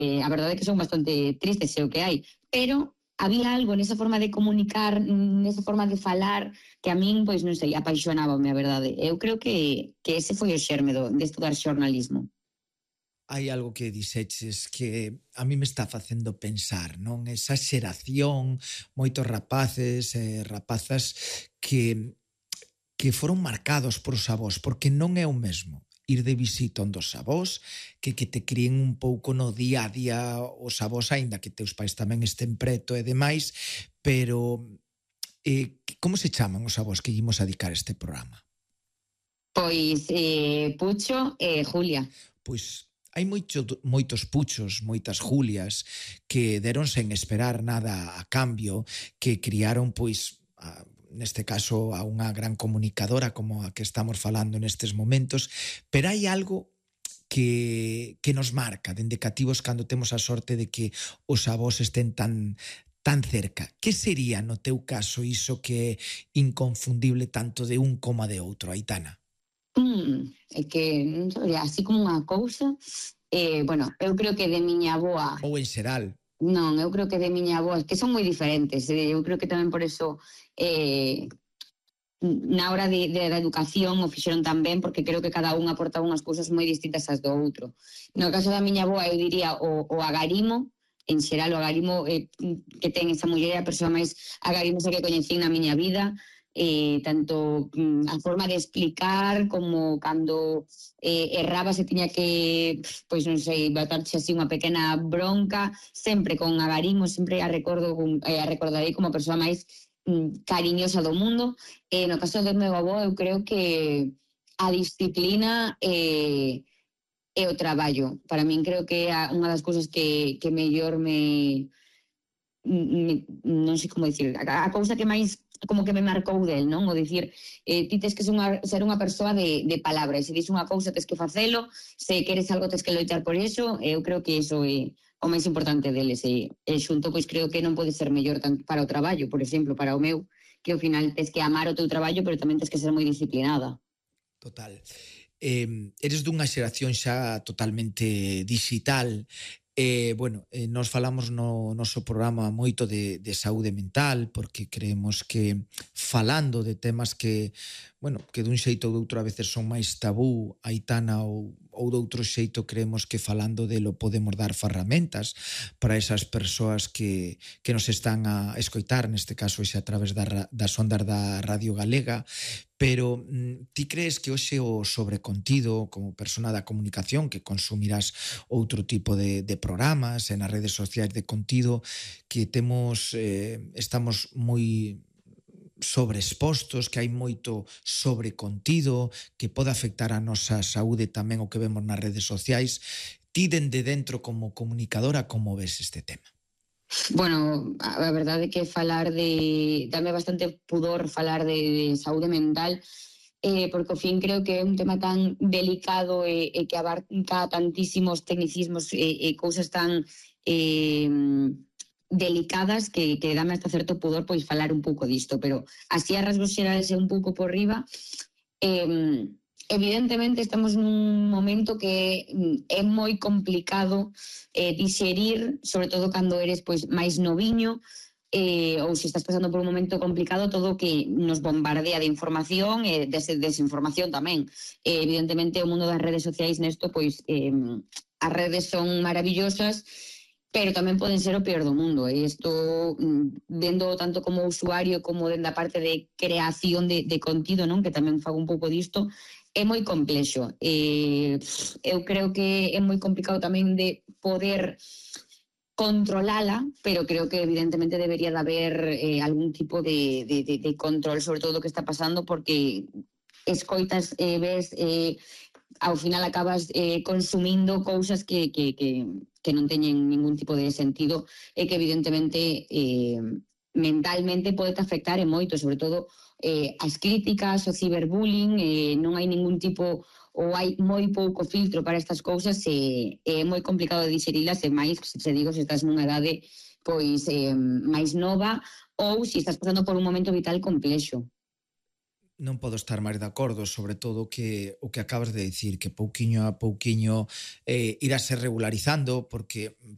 a verdade é que son bastante tristes, é o que hai, pero había algo nesa forma de comunicar, nesa forma de falar, que a min, pois non sei, apaixonábame, a verdade. Eu creo que ese foi o xerme de estudar xornalismo. Hai algo que dixeches que a mí me está facendo pensar, non? Esa xeración, moitos rapaces e rapazas que foron marcados por os avós, porque non é o mesmo ir de visita onde os avós que te críen un pouco no día a día os avós, aínda que teus pais tamén estén preto e demais, pero como se chaman os avós que ímos a dedicar este programa? Pois Pucho e Julia. Pois hai moitos Puchos, moitas Julias que deron sen esperar nada a cambio, que criaron, pois, neste caso, a unha gran comunicadora como a que estamos falando nestes momentos, pero hai algo que nos marca dende cativos cando temos a sorte de que os avós estén tan cerca. Que sería, no teu caso, iso que é inconfundible tanto de un como de outro, Aitana? É que, non sabría, así como unha cousa, bueno, eu creo que de miña avoa... Ou en xeral? Non, eu creo que de miña avoa, que son moi diferentes, eu creo que tamén por eso na hora da educación o fixeron tan ben, porque creo que cada un aportaba unhas cousas moi distintas ás do outro. No caso da miña avoa, eu diría o agarimo, en xeral o agarimo que ten esa muller, a persoa máis agarimosa que coñecín na miña vida, tanto a forma de explicar como cando erraba se tiña que, pois non sei, batarche así unha pequena bronca, sempre con agarimo, sempre a recordarei como a persoa máis cariñosa do mundo. No caso do meu avó, eu creo que a disciplina e o traballo. Para min creo que é unha das cousas que mellor non sei como dicir, a cousa que máis como que me marcou del, non? O dicir, ti tes que ser unha persoa de palabra, e se dis unha cousa tes que facelo, se queres algo tes que loitar por iso, eu creo que iso é o máis importante deles, e xunto, pois creo que non pode ser mellor tanto para o traballo, por exemplo, para o meu, que ao final tes que amar o teu traballo, pero tamén tes que ser moi disciplinada. Total. Eres dunha xeración xa totalmente digital. Nos falamos no noso programa moito de saúde mental, porque creemos que falando de temas que dun xeito ou doutro a veces son máis tabú, Aitana, ou doutro xeito creemos que falando delo podemos dar ferramentas para esas persoas que nos están a escoitar, neste caso xa a través das ondas da Radio Galega. Pero ti crees que hoxe o sobrecontido como persona da comunicación que consumirás outro tipo de programas e nas redes sociais de contido que estamos moi sobreexpostos, que hai moito sobrecontido que pode afectar a nosa saúde tamén o que vemos nas redes sociais, ti dende dentro como comunicadora como ves este tema? Bueno, a verdade é que dame bastante pudor falar de saúde mental, porque ao fin creo que é un tema tan delicado e que abarca tantísimos tecnicismos e cousas tan delicadas que dame hasta certo pudor pois falar un pouco disto, pero así a rasgos xerales e un pouco por riba, evidentemente estamos nun momento que é moi complicado dixerir, sobre todo cando eres pois máis noviño, ou se estás pasando por un momento complicado, todo o que nos bombardea de información e desinformación tamén. Evidentemente o mundo das redes sociais nesto, pois as redes son maravillosas, pero tamén poden ser o peor do mundo, e isto vendo tanto como usuario como dende a parte de creación de contido, non, que tamén fago un pouco disto, é moi complexo. Eu creo que é moi complicado tamén de poder controlala, pero creo que evidentemente debería de haber algún tipo de control sobre todo o que está pasando, porque escoitas, ves, ao final acabas consumindo cousas que non teñen ningún tipo de sentido e que evidentemente mentalmente pode te afectar e moito, sobre todo as críticas, o ciberbullying, non hai ningún tipo ou hai moi pouco filtro para estas cousas e é moi complicado de digerilas, e máis, se digo, se estás nunha idade pois máis nova ou se estás pasando por un momento vital complexo. Non podo estar máis de acordo, sobre todo o que acabas de dicir, que pouquiño a pouquiño irase regularizando, porque